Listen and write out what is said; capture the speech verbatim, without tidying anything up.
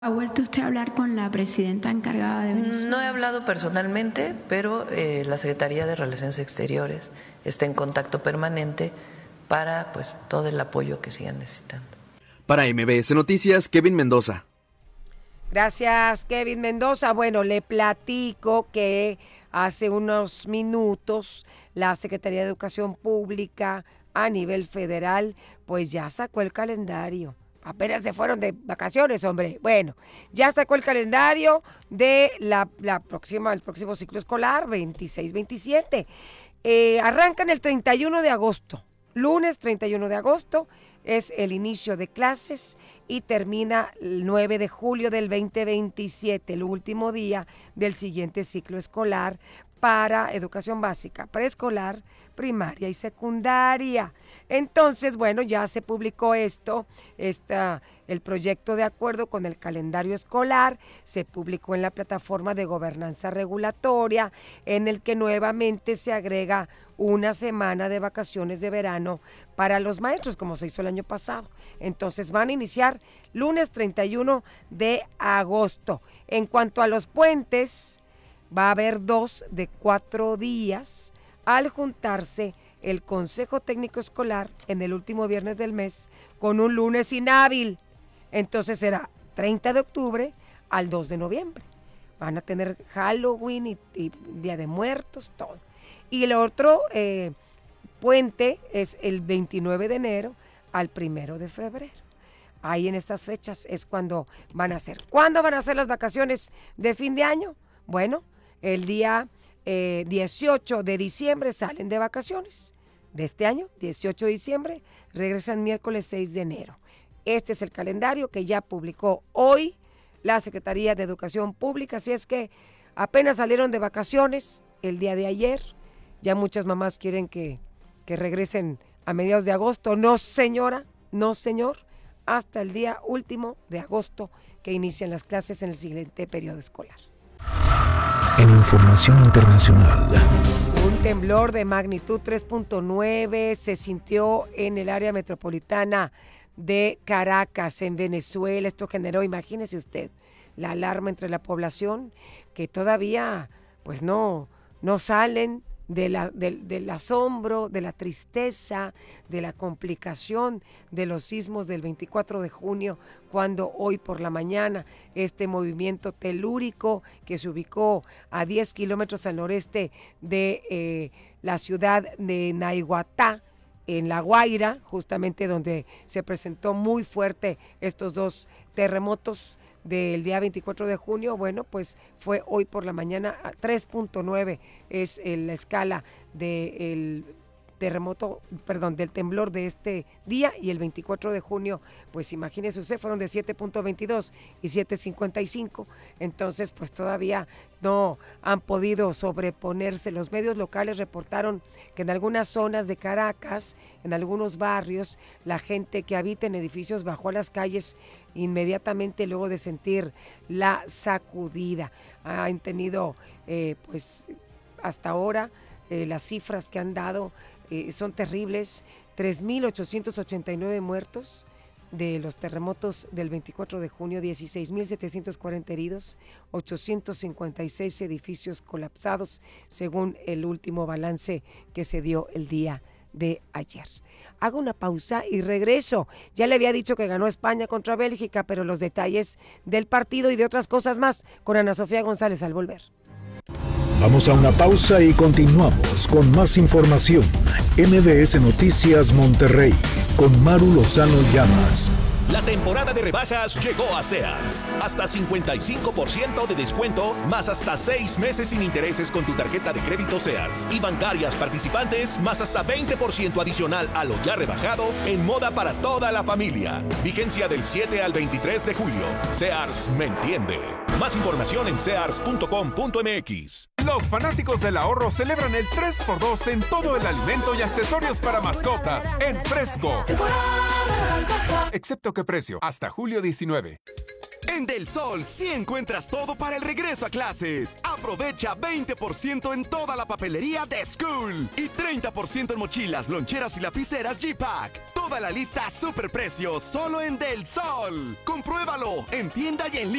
¿Ha vuelto usted a hablar con la presidenta encargada de Venezuela? No he hablado personalmente, pero eh, la Secretaría de Relaciones Exteriores está en contacto permanente para pues todo el apoyo que sigan necesitando. Para M B S Noticias, Kevin Mendoza. Gracias, Kevin Mendoza. Bueno, le platico que hace unos minutos la Secretaría de Educación Pública a nivel federal pues ya sacó el calendario. Apenas se fueron de vacaciones, hombre. Bueno, ya sacó el calendario de la, la próxima, el próximo ciclo escolar, veintiséis veintisiete. Eh, arrancan el treinta y uno de agosto. Lunes treinta y uno de agosto es el inicio de clases y termina el nueve de julio del veinte veintisiete, el último día del siguiente ciclo escolar para educación básica, preescolar, primaria y secundaria. Entonces, bueno, ya se publicó esto, esta, el proyecto de acuerdo con el calendario escolar, se publicó en la plataforma de gobernanza regulatoria, en el que nuevamente se agrega una semana de vacaciones de verano para los maestros, como se hizo el año pasado. Entonces van a iniciar lunes treinta y uno de agosto. En cuanto a los puentes, va a haber dos de cuatro días al juntarse el Consejo Técnico Escolar en el último viernes del mes con un lunes inhábil. Entonces será treinta de octubre al dos de noviembre. Van a tener Halloween y, y Día de Muertos, todo. Y el otro eh, puente es el veintinueve de enero al primero de febrero. Ahí en estas fechas es cuando van a ser. ¿Cuándo van a ser las vacaciones de fin de año? Bueno, el día eh, dieciocho de diciembre salen de vacaciones de este año, dieciocho de diciembre, regresan miércoles seis de enero. Este es el calendario que ya publicó hoy la Secretaría de Educación Pública, así es que apenas salieron de vacaciones el día de ayer, ya muchas mamás quieren que, que regresen a mediados de agosto. No, señora, no, señor, hasta el día último de agosto que inician las clases en el siguiente periodo escolar. En información internacional. Un temblor de magnitud tres punto nueve se sintió en el área metropolitana de Caracas, en Venezuela. Esto generó, imagínese usted, la alarma entre la población, que todavía pues no, no salen de la, de, del asombro, de la tristeza, de la complicación de los sismos del veinticuatro de junio, cuando hoy por la mañana este movimiento telúrico que se ubicó a diez kilómetros al noreste de eh, la ciudad de Naiguatá, en La Guaira, justamente donde se presentó muy fuerte estos dos terremotos del día veinticuatro de junio, bueno, pues fue hoy por la mañana. Tres punto nueve es la escala del terremoto, perdón, del temblor de este día, y el veinticuatro de junio, pues imagínese usted, fueron de siete punto veintidós y siete punto cincuenta y cinco, entonces pues todavía no han podido sobreponerse. Los medios locales reportaron que en algunas zonas de Caracas, en algunos barrios, la gente que habita en edificios bajó a las calles inmediatamente luego de sentir la sacudida. Han tenido, eh, pues hasta ahora, eh, las cifras que han dado eh, son terribles: tres mil ochocientos ochenta y nueve muertos de los terremotos del veinticuatro de junio, dieciséis mil setecientos cuarenta heridos, ochocientos cincuenta y seis edificios colapsados, según el último balance que se dio el día de ayer. Hago una pausa y regreso. Ya le había dicho que ganó España contra Bélgica, pero los detalles del partido y de otras cosas más con Ana Sofía González al volver. Vamos a una pausa y continuamos con más información. M B S Noticias Monterrey con Maru Lozano Llamas. La temporada de rebajas llegó a Sears. Hasta cincuenta y cinco por ciento de descuento, más hasta seis meses sin intereses con tu tarjeta de crédito Sears. Y bancarias participantes, más hasta veinte por ciento adicional a lo ya rebajado en moda para toda la familia. Vigencia del siete al veintitrés de julio. Sears me entiende. Más información en sears punto com punto m x. Los fanáticos del ahorro celebran el tres por dos en todo el alimento y accesorios para mascotas en Fresco. Excepto que precio, hasta julio diecinueve. En Del Sol sí encuentras todo para el regreso a clases. Aprovecha veinte por ciento en toda la papelería de School y treinta por ciento en mochilas, loncheras y lapiceras G-Pack. Toda la lista a superprecios solo en Del Sol. Compruébalo en tienda y en línea.